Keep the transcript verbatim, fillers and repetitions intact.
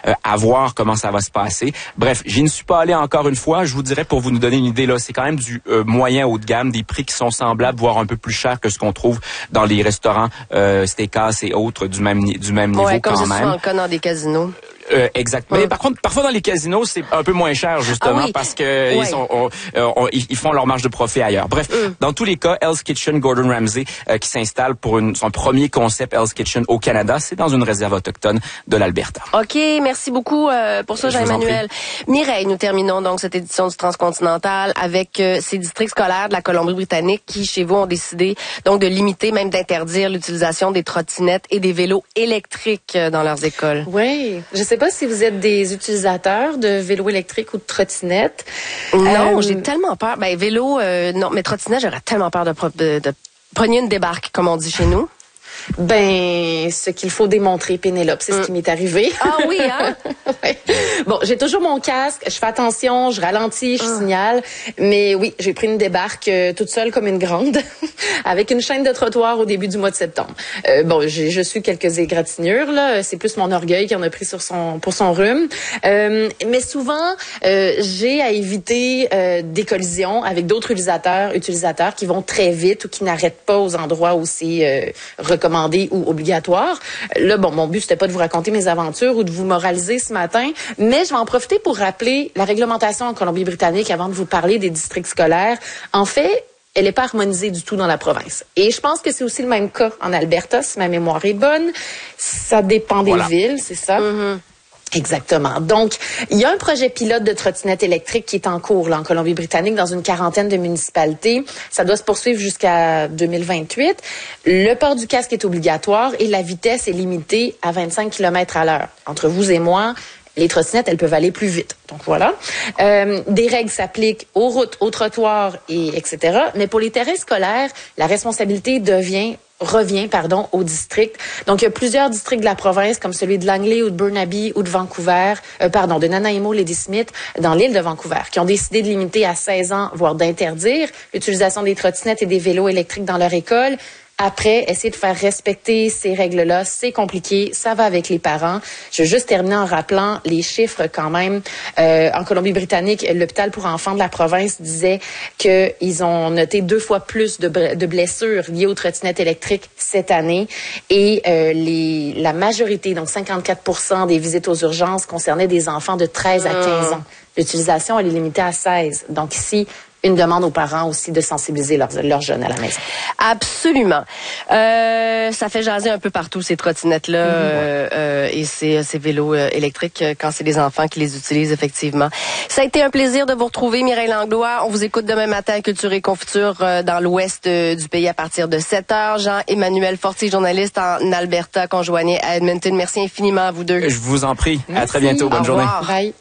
euh, à voir comment ça va se passer. Bref, j'y ne suis pas allé encore une fois. Je vous dirais, pour vous nous donner une idée, là, c'est quand même du euh, moyen haut de gamme, des prix qui sont semblables, voire un peu plus chers que ce qu'on trouve dans les restaurants euh, steakhouse et autres du même du même niveau ouais, comme quand c'est même. souvent le cas dans des casinos. Euh, exactement. Ouais. Mais par contre, parfois dans les casinos, c'est un peu moins cher justement ah oui. parce que ouais. ils, sont, on, on, ils font leur marge de profit ailleurs. Bref, mm. dans tous les cas, Hell's Kitchen, Gordon Ramsay euh, qui s'installe pour une, son premier concept Hell's Kitchen au Canada, c'est dans une réserve autochtone de l'Alberta. OK, merci beaucoup euh, pour ça, Jean-Emmanuel. Mireille, nous terminons donc cette édition du Transcontinental avec euh, ces districts scolaires de la Colombie-Britannique qui, chez vous, ont décidé donc de limiter, même d'interdire l'utilisation des trottinettes et des vélos électriques euh, dans leurs écoles. Oui, je sais pas si vous êtes des utilisateurs de vélos électriques ou de trottinettes. Non, euh, j'ai tellement peur. Ben vélo, euh, non, mais trottinette, j'aurais tellement peur de, de, de pogner une débarque, comme on dit chez nous. Ben, ce qu'il faut démontrer, Pénélope, c'est mm. ce qui m'est arrivé. Ah oui, hein? ouais. Bon, j'ai toujours mon casque, je fais attention, je ralentis, je mm. signale, mais oui, j'ai pris une débarque euh, toute seule comme une grande, avec une chaîne de trottoir au début du mois de septembre. Euh, bon, j'ai, je suis quelques égratignures, là, c'est plus mon orgueil qui en a pris sur son, pour son rhume. Euh, mais souvent, euh, j'ai à éviter euh, des collisions avec d'autres utilisateurs, utilisateurs qui vont très vite ou qui n'arrêtent pas aux endroits où c'est euh, recommandé ou obligatoire. Là, bon, mon but, c'était pas de vous raconter mes aventures ou de vous moraliser ce matin, mais je vais en profiter pour rappeler la réglementation en Colombie-Britannique avant de vous parler des districts scolaires. En fait, elle n'est pas harmonisée du tout dans la province. Et je pense que c'est aussi le même cas en Alberta, si ma mémoire est bonne. Ça dépend des voilà. villes, c'est ça? Mm-hmm. Exactement. Donc, il y a un projet pilote de trottinette électrique qui est en cours là, en Colombie-Britannique dans une quarantaine de municipalités. Ça doit se poursuivre jusqu'à deux mille vingt-huit. Le port du casque est obligatoire et la vitesse est limitée à vingt-cinq kilomètres à l'heure. Entre vous et moi, les trottinettes, elles peuvent aller plus vite. Donc voilà. Euh, des règles s'appliquent aux routes, aux trottoirs, et etc. Mais pour les terrains scolaires, la responsabilité devient revient pardon au district. Donc il y a plusieurs districts de la province comme celui de Langley ou de Burnaby ou de Vancouver, euh, pardon, de Nanaimo, Ladysmith dans l'île de Vancouver qui ont décidé de limiter à seize ans voire d'interdire l'utilisation des trottinettes et des vélos électriques dans leur école. Après, essayer de faire respecter ces règles-là, c'est compliqué, ça va avec les parents. Je veux juste terminer en rappelant les chiffres quand même. Euh, en Colombie-Britannique, l'hôpital pour enfants de la province disait qu'ils ont noté deux fois plus de, de blessures liées aux trottinettes électriques cette année. Et euh, les, la majorité, donc cinquante-quatre pour cent des visites aux urgences concernaient des enfants de treize à quinze ans. L'utilisation, elle est limitée à seize. Donc ici, une demande aux parents aussi de sensibiliser leurs, leurs jeunes à la maison. Absolument. Euh, ça fait jaser un peu partout ces trottinettes-là mm-hmm, euh, ouais. euh, et ces, ces vélos euh, électriques quand c'est les enfants qui les utilisent effectivement. Ça a été un plaisir de vous retrouver, Mireille Langlois. On vous écoute demain matin à Culture et Confiture euh, dans l'ouest euh, du pays à partir de sept heures. Jean-Emmanuel Fortier, journaliste en Alberta, conjoigné à Edmonton. Merci infiniment à vous deux. Je vous en prie. Merci. À très bientôt. Bonne Au journée. revoir. Bye.